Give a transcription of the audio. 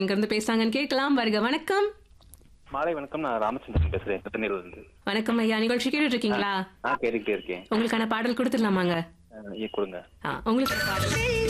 இங்க இருந்து பேசுறாங்கன்னு கேட்கலாம். வருக வணக்கம். மாலை வணக்கம். நான் ராமச்சந்திரன் பேசுறேன் திருநெல்வேலில இருந்து. வணக்கம் ஐயா, நிகழ்ச்சி கேட்டுட்டு இருக்கீங்களா? கேட்டுக்கிட்டே இருக்கேன். உங்களுக்கான பாடல் கொடுத்துடலாமாங்க? கொடுங்க. உங்களுக்கான பாடல்